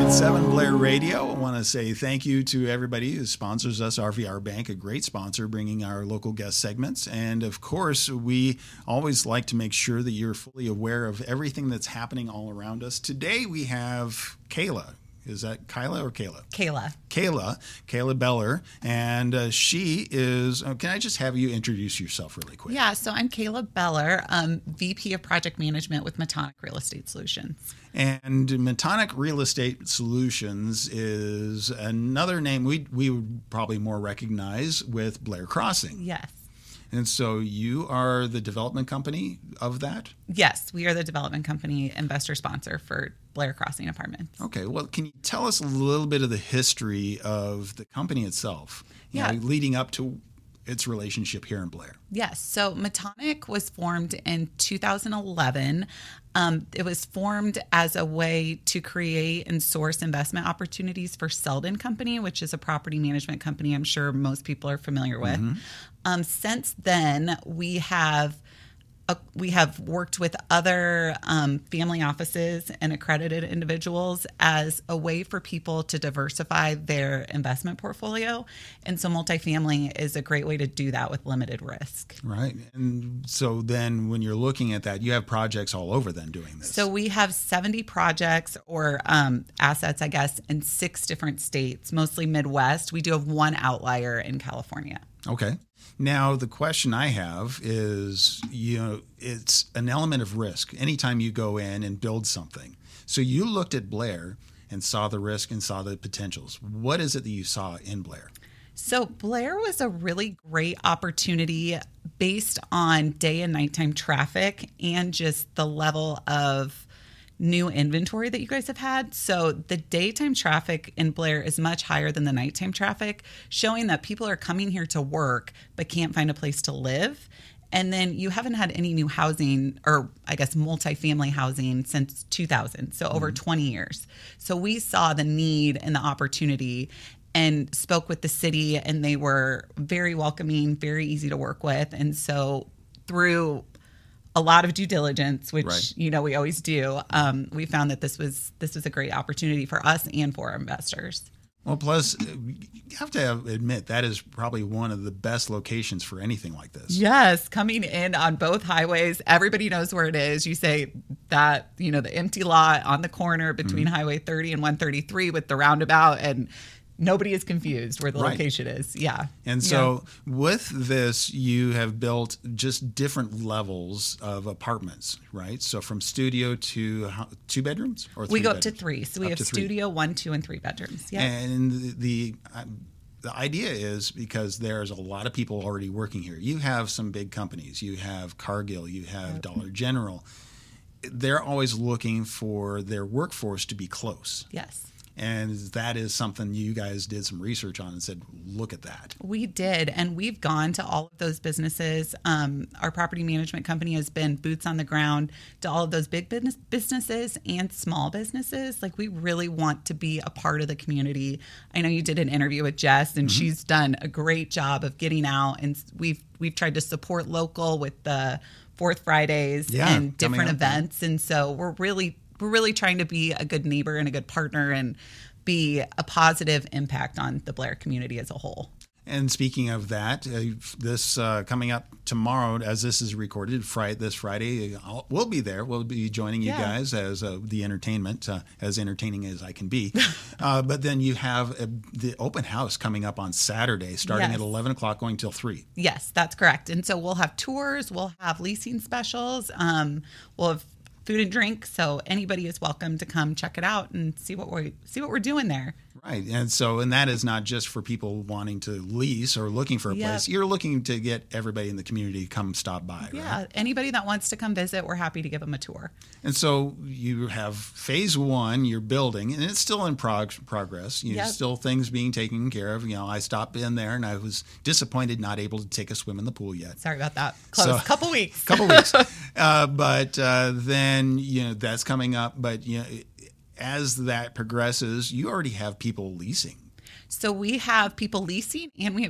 98.7 Blair Radio. I want to say thank you to everybody who sponsors us, RVR Bank, a great sponsor, bringing our local guest segments. And of course, we always like to make sure that you're fully aware of everything that's happening all around us. Today we have Kayla. Is that Kyla or Kayla? Kayla Beller. And she is, can I just have you introduce yourself really quick? Yeah, so I'm Kayla Beller, VP of Project Management with Metonic Real Estate Solutions. And Metonic Real Estate Solutions is another name we would probably more recognize with Blair Crossing. Yes. And so you are the development company of that? Yes, we are the development company investor sponsor for Blair Crossing Apartments. Okay, well, can you tell us a little bit of the history of the company itself, leading up to its relationship here in Blair? Yes, so Metonic was formed in 2011. It was formed as a way to create and source investment opportunities for Selden Company, which is a property management company I'm sure most people are familiar with. Mm-hmm. Since then, we have worked with other family offices and accredited individuals as a way for people to diversify their investment portfolio. And so multifamily is a great way to do that with limited risk. Right. And so then when you're looking at that, you have projects all over then doing this. So we have 70 projects or assets, I guess, in 6 different states, mostly Midwest. We do have one outlier in California. Okay. Now, the question I have is, it's an element of risk anytime you go in and build something. So you looked at Blair and saw the risk and saw the potentials. What is it that you saw in Blair? So Blair was a really great opportunity based on day and nighttime traffic and just the level of new inventory that you guys have had. So the daytime traffic in Blair is much higher than the nighttime traffic, showing that people are coming here to work but can't find a place to live. And then you haven't had any new housing, or I guess multifamily housing, since 2000, so over 20 years. So we saw the need and the opportunity and spoke with the city, and they were very welcoming, very easy to work with. And so through a lot of due diligence, which right. We always do, we found that this was a great opportunity for us and for our investors. Well, plus, you have to admit that is probably one of the best locations for anything like this. Yes, coming in on both highways, everybody knows where it is. You say that, the empty lot on the corner between Highway 30 and 133 with the roundabout, and nobody is confused where the location is. Yeah. And so with this, you have built just different levels of apartments, right? So from studio to 2 bedrooms or 3 We go bedrooms? up to 3. So we have studio, 1, 2, and 3 bedrooms. Yeah. And the idea is because there's a lot of people already working here. You have some big companies. You have Cargill. You have Dollar General. They're always looking for their workforce to be close. Yes. And that is something you guys did some research on and said, look at that. We did. And we've gone to all of those businesses. Our property management company has been boots on the ground to all of those big businesses and small businesses. Like, we really want to be a part of the community. I know you did an interview with Jess, and she's done a great job of getting out. And we've tried to support local with the Fourth Fridays and different events. And so we're really trying to be a good neighbor and a good partner and be a positive impact on the Blair community as a whole. And speaking of that, this coming up tomorrow, as this is recorded, this Friday, we'll be there. We'll be joining you guys as the entertainment, as entertaining as I can be. But then you have the open house coming up on Saturday, starting at 11 o'clock, going till 3. Yes, that's correct. And so we'll have tours, we'll have leasing specials, we'll have food and drink, so anybody is welcome to come check it out and see what we're doing there. Right. And that is not just for people wanting to lease or looking for a place. You're looking to get everybody in the community to come stop by, Yeah. Right? Anybody that wants to come visit, we're happy to give them a tour. And so you have phase 1, you're building, and it's still in progress. Still things being taken care of. I stopped in there and I was disappointed not able to take a swim in the pool yet. Sorry about that. Close. Couple weeks. But then, that's coming up. But, as that progresses, you already have people leasing. So we have people leasing and we have